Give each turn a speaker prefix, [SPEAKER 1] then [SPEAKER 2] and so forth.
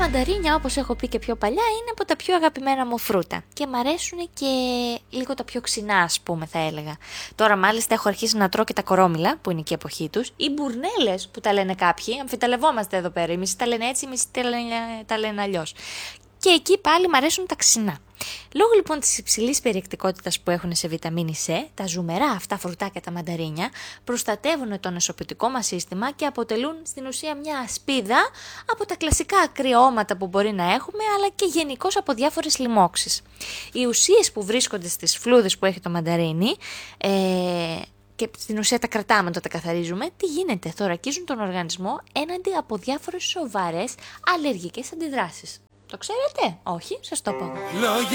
[SPEAKER 1] μανταρίνια, όπως έχω πει και πιο παλιά, είναι από τα πιο αγαπημένα μου φρούτα και μ' αρέσουν και λίγο τα πιο ξινά, ας πούμε, θα έλεγα. Τώρα μάλιστα έχω αρχίσει να τρώω και τα κορόμιλα, που είναι και η εποχή τους, ή μπουρνέλες που τα λένε κάποιοι, αμφιταλευόμαστε εδώ πέρα, οι μισοί τα λένε έτσι, οι μισοί τα λένε αλλιώς. Και εκεί πάλι μ' αρέσουν τα ξινά. Λόγω λοιπόν της υψηλής περιεκτικότητας που έχουν σε βιταμίνη C, τα ζουμερά αυτά φρουτάκια, τα μανταρίνια, προστατεύουν το νοσοποιητικό μας σύστημα και αποτελούν στην ουσία μια ασπίδα από τα κλασικά ακριώματα που μπορεί να έχουμε, αλλά και γενικώς από διάφορες λοιμώξεις. Οι ουσίες που βρίσκονται στις φλούδες που έχει το μανταρίνι, και στην ουσία τα κρατάμε όταν τα καθαρίζουμε, τι γίνεται, θωρακίζουν τον οργανισμό έναντι από διάφορες σοβαρές αλλεργικές αντιδράσεις. Το ξέρετε? Όχι, σας το πω.